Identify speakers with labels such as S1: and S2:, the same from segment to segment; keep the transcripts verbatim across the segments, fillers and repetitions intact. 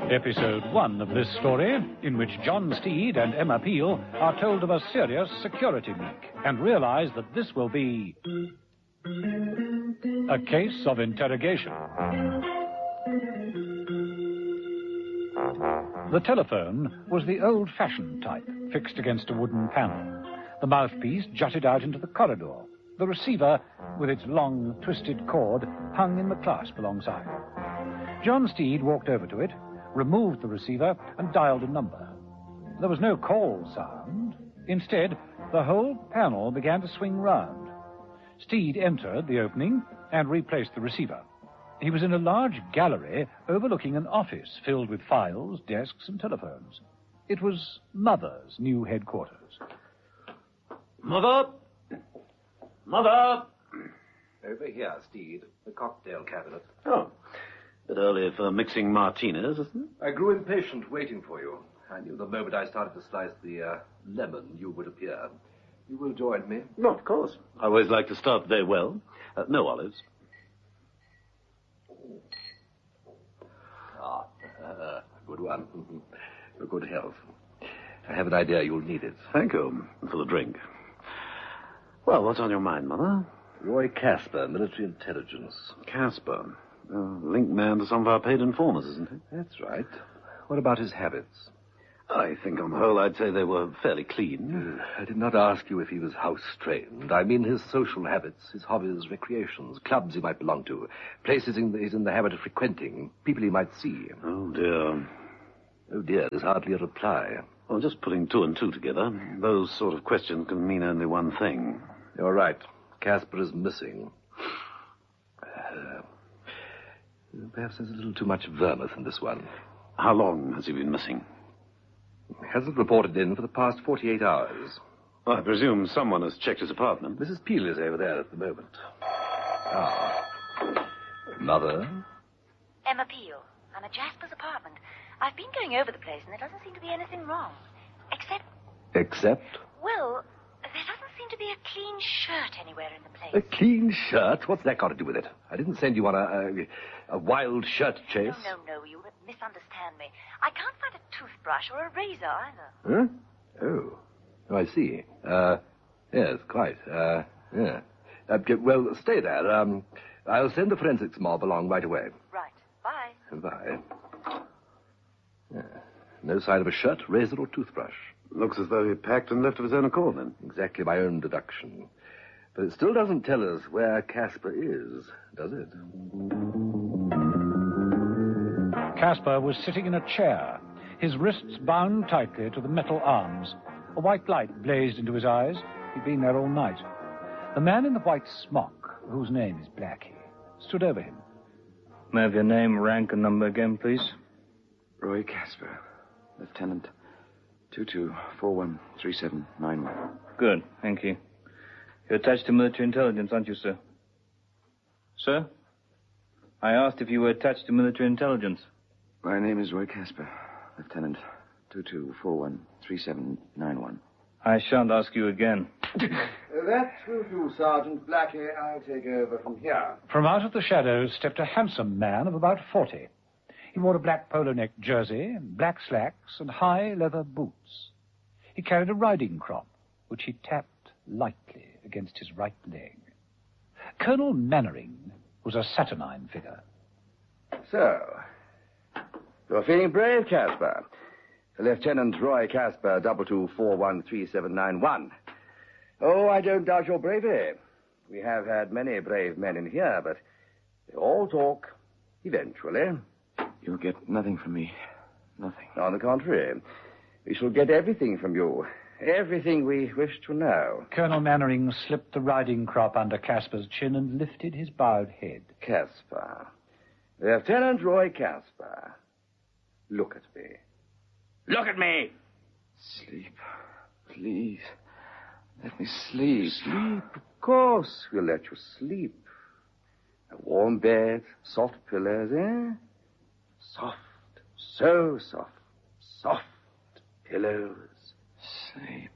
S1: Episode one of this story, in which John Steed and Emma Peel are told of a serious security leak and realize that this will be a case of interrogation. The telephone was the old-fashioned type, fixed against a wooden panel. The mouthpiece jutted out into the corridor. The receiver, with its long, twisted cord, hung in the clasp alongside. John Steed walked over to it, removed the receiver, and dialed a number. There was no call sound. Instead, the whole panel began to swing round. Steed entered the opening and replaced the receiver. He was in a large gallery overlooking an office filled with files, desks, and telephones. It was Mother's new headquarters.
S2: Mother! Mother!
S3: Over here, Steed. The cocktail cabinet.
S2: Oh. A bit early for mixing martinis, isn't it?
S3: I grew impatient waiting for you. I knew the moment I started to slice the uh, lemon you would appear. You will join me?
S2: No, of course. I always like to start the day well. Uh, no olives.
S3: Ah, uh, a good one. For good health. I have an idea you'll need it.
S2: Thank you for the drink. Well, what's on your mind, Mother?
S3: Roy Casper, military intelligence.
S2: Casper? Uh, linked man to some of our paid informers, isn't he?
S3: That's right. What about his habits?
S2: I think on the whole I'd say they were fairly clean.
S3: Uh, I did not ask you if he was house-trained. I mean his social habits, his hobbies, recreations, clubs he might belong to, places in the, he's in the habit of frequenting, people he might see.
S2: Oh, dear.
S3: Oh, dear, there's hardly a reply.
S2: Well, just putting two and two together, those sort of questions can mean only one thing.
S3: You're right. Casper is missing. Uh, perhaps there's a little too much vermouth in this one.
S2: How long has he been missing?
S3: Hasn't reported in for the past forty-eight hours.
S2: Well, I presume someone has checked his apartment.
S3: Missus Peel is over there at the moment. Ah. Mother?
S4: Emma Peel. I'm at Jasper's apartment. I've been going over the place, and there doesn't seem to be anything wrong. Except...
S3: Except?
S4: Well, there doesn't seem to be a clean shirt anywhere in the place.
S3: A clean shirt? What's that got to do with it? I didn't send you on a, a, a wild shirt chase.
S4: No, no, no, you misunderstand me. I can't find a toothbrush or a razor either.
S3: Huh? Oh. Oh, I see. Uh, yes, quite. Uh, yeah. Uh, well, stay there. Um, I'll send the forensics mob along right away.
S4: Right. Bye.
S3: Bye. Yeah. No sign of a shirt, razor, or toothbrush.
S2: Looks as though he packed and left of his own accord, then.
S3: Exactly my own deduction. But it still doesn't tell us where Casper is, does it?
S1: Casper was sitting in a chair, his wrists bound tightly to the metal arms. A white light blazed into his eyes. He'd been there all night. The man in the white smock, whose name is Blackie, stood over him.
S5: May I have your name, rank, and number again, please?
S6: Roy Casper, Lieutenant two two four one three seven nine one.
S5: Good, thank you. You're attached to military intelligence, aren't you, sir? Sir? I asked if you were attached to military intelligence.
S6: My name is Roy Casper, Lieutenant two two four one three seven nine one.
S5: I shan't ask you again.
S7: That will do, Sergeant Blackie. I'll take over from here.
S1: From out of the shadows stepped a handsome man of about forty. He wore a black polo-neck jersey, black slacks, and high leather boots. He carried a riding crop, which he tapped lightly against his right leg. Colonel Mannering was a saturnine figure.
S7: So, you're feeling brave, Casper. Lieutenant Roy Casper, double two four one three seven nine one. Oh, I don't doubt your bravery. We have had many brave men in here, but they all talk eventually.
S6: You'll get nothing from me. Nothing.
S7: On the contrary, we shall get everything from you. Everything we wish to know.
S1: Colonel Mannering slipped the riding crop under Casper's chin and lifted his bowed head.
S7: Casper. Lieutenant Roy Casper. Look at me. Look at me!
S6: Sleep. Please. Let me sleep.
S7: Sleep, of course. We'll let you sleep. A warm bed, soft pillows, eh? Soft. So soft. Soft pillows.
S6: Sleep.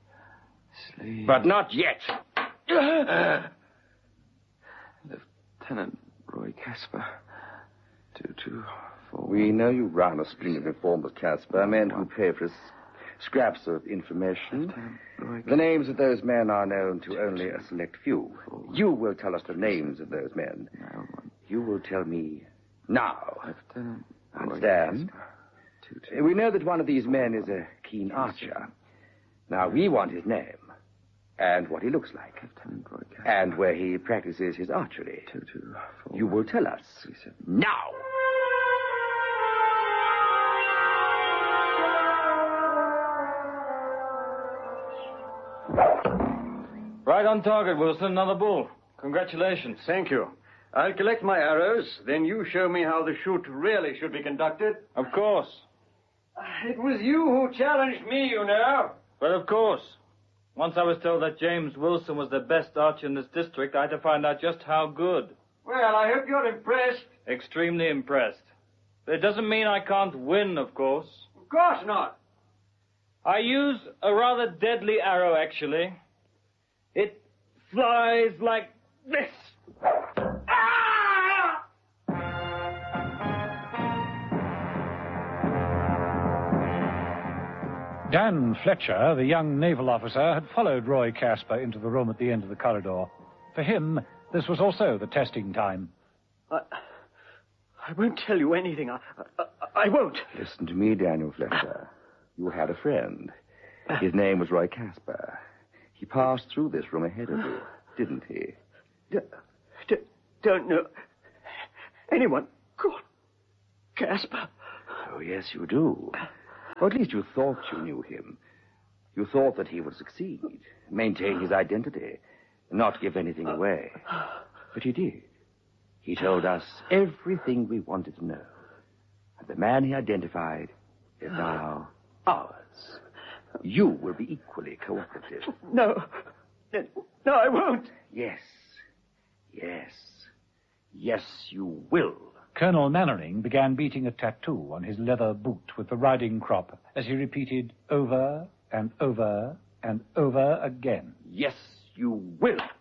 S6: Sleep.
S7: But not yet.
S6: Lieutenant Roy Casper. Two, two, four.
S7: We know you run a string of informers, Casper, men who pay for s- scraps of information. The names of those men are known to only a select few. You will tell us the names of those men. You will tell me now.
S6: Lieutenant Roy
S7: Understand?
S6: Casper. Two, two.
S7: We know that one of these men is a keen archer. Now, we want his name, and what he looks like,
S6: Lieutenant Roy Casper.
S7: and where he practices his archery.
S6: Two, two, four.
S7: You will tell us
S6: Three, seven.
S7: now.
S5: Right on target, Wilson. Another bull. Congratulations.
S8: Thank you. I'll collect my arrows, then you show me how the shoot really should be conducted.
S5: Of course.
S8: It was you who challenged me, you know.
S5: But of course. Once I was told that James Wilson was the best archer in this district, I had to find out just how good.
S8: Well, I hope you're impressed.
S5: Extremely impressed. But it doesn't mean I can't win, of course.
S8: Of course not.
S5: I use a rather deadly arrow, actually. It flies like this.
S8: Ah!
S1: Dan Fletcher, the young naval officer, had followed Roy Casper into the room at the end of the corridor. For him, this was also the testing time.
S8: I, I won't tell you anything. I, I, I won't.
S7: Listen to me, Daniel Fletcher. You had a friend. His name was Roy Casper. He passed through this room ahead of you, didn't he?
S8: D- d- don't know anyone called Casper.
S7: Oh, yes, you do. Or at least you thought you knew him. You thought that he would succeed, maintain his identity, not give anything away. But he did. He told us everything we wanted to know. And the man he identified is now ours. You will be equally cooperative.
S8: No. No, I won't.
S7: Yes. Yes. Yes, you will.
S1: Colonel Mannering began beating a tattoo on his leather boot with the riding crop as he repeated over and over and over again.
S7: Yes, you will.